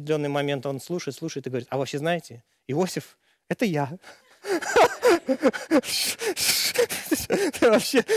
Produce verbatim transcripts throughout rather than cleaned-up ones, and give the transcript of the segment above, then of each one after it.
определенный момент он слушает, слушает и говорит: а вообще знаете, Иосиф — это я. Вообще,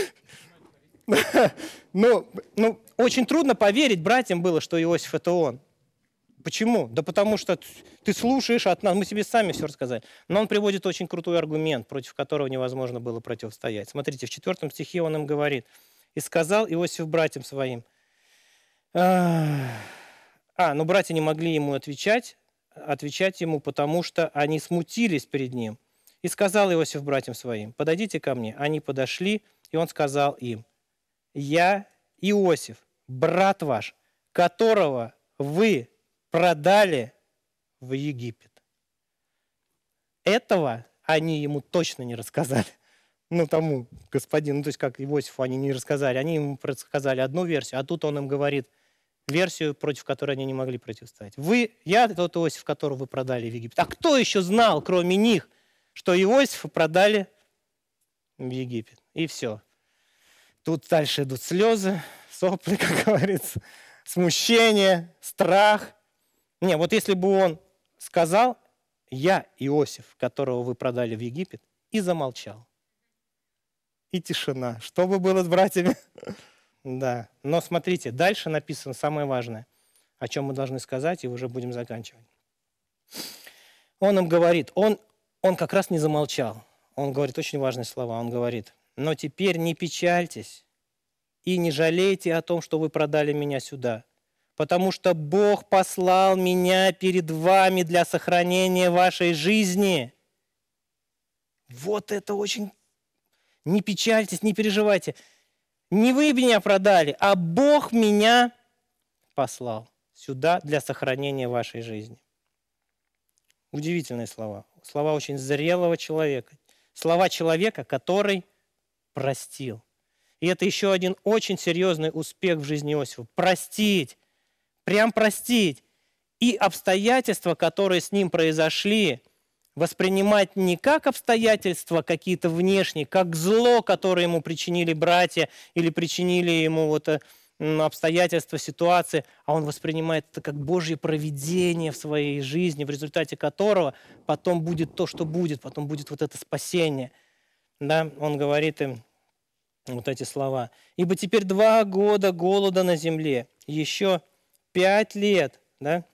ну, ну, очень трудно поверить братьям было, что Иосиф — это он. Почему? Да потому что ты слушаешь от нас, мы тебе сами все рассказали. Но он приводит очень крутой аргумент, против которого невозможно было противостоять. Смотрите, в четвертом стихе он им говорит: «И сказал Иосиф братьям своим». А, ну братья не могли ему отвечать, отвечать ему, потому что они смутились перед ним. «И сказал Иосиф братьям своим: подойдите ко мне». Они подошли, и он сказал им: «Я Иосиф, брат ваш, которого вы продали в Египет». Этого они ему точно не рассказали. Ну, тому господину, ну, то есть как Иосифу они не рассказали. Они ему рассказали одну версию, а тут он им говорит версию, против которой они не могли противостоять. Вы, я тот Иосиф, которого вы продали в Египет. А кто еще знал, кроме них, что Иосифа продали в Египет? И все. Тут дальше идут слезы, сопли, как говорится, смущение, страх. Не, вот если бы он сказал: «Я Иосиф, которого вы продали в Египет», и замолчал. И тишина. Что бы было с братьями? Да. Но смотрите, дальше написано самое важное, о чем мы должны сказать, и уже будем заканчивать. Он им говорит, он, он как раз не замолчал. Он говорит очень важные слова. Он говорит: «Но теперь не печальтесь и не жалейте о том, что вы продали меня сюда, потому что Бог послал меня перед вами для сохранения вашей жизни». Вот это очень... Не печальтесь, не переживайте. Не вы меня продали, а Бог меня послал сюда для сохранения вашей жизни. Удивительные слова. Слова очень зрелого человека. Слова человека, который простил. И это еще один очень серьезный успех в жизни Иосифа. Простить. Прям простить. И обстоятельства, которые с ним произошли, воспринимать не как обстоятельства какие-то внешние, как зло, которое ему причинили братья или причинили ему вот обстоятельства, ситуации, а он воспринимает это как Божье провидение в своей жизни, в результате которого потом будет то, что будет, потом будет вот это спасение. Да? Он говорит им вот эти слова. «Ибо теперь два года голода на земле, еще пять лет». Да?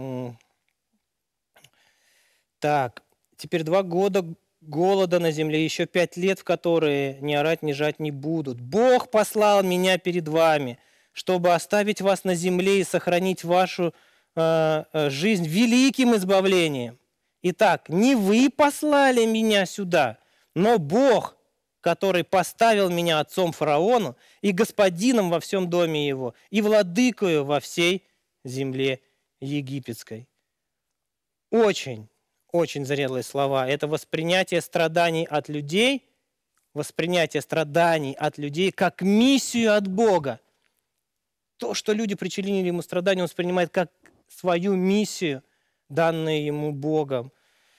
Так, теперь два года голода на земле, еще пять лет, в которые ни орать, ни жать не будут. Бог послал меня перед вами, чтобы оставить вас на земле и сохранить вашу э, жизнь великим избавлением. Итак, не вы послали меня сюда, но Бог, который поставил меня отцом фараону и господином во всем доме его, и владыкою во всей земле египетской. Очень Очень зрелые слова. Это воспринятие страданий от людей, воспринятие страданий от людей как миссию от Бога. То, что люди причинили ему страдания, он воспринимает как свою миссию, данную ему Богом,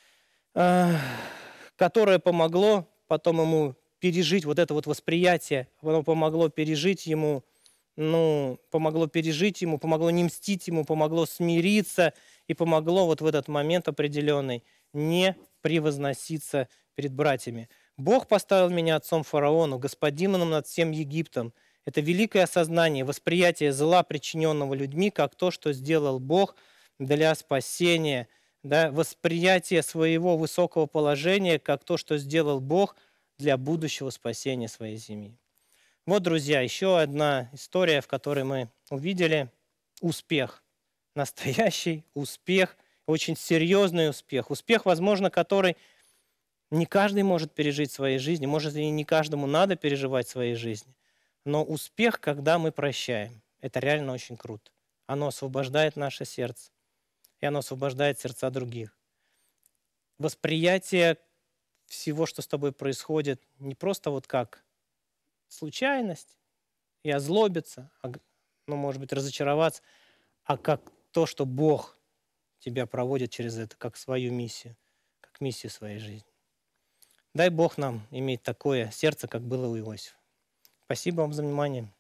которое помогло потом ему пережить вот это вот восприятие, оно помогло пережить ему, ну, помогло пережить ему, помогло не мстить ему, помогло смириться и помогло вот в этот момент определенный не превозноситься перед братьями. Бог поставил меня отцом фараону, господином над всем Египтом. Это великое осознание, восприятие зла, причиненного людьми, как то, что сделал Бог для спасения, да, восприятие своего высокого положения, как то, что сделал Бог для будущего спасения своей семьи. Вот, друзья, еще одна история, в которой мы увидели успех. Настоящий успех, очень серьезный успех. Успех, возможно, который не каждый может пережить в своей жизни, может, и не каждому надо переживать в своей жизни. Но успех, когда мы прощаем, это реально очень круто. Оно освобождает наше сердце, и оно освобождает сердца других. Восприятие всего, что с тобой происходит, не просто вот как случайность и озлобиться, ну, может быть, разочароваться, а как то, что Бог тебя проводит через это, как свою миссию, как миссию своей жизни. Дай Бог нам иметь такое сердце, как было у Иосифа. Спасибо вам за внимание.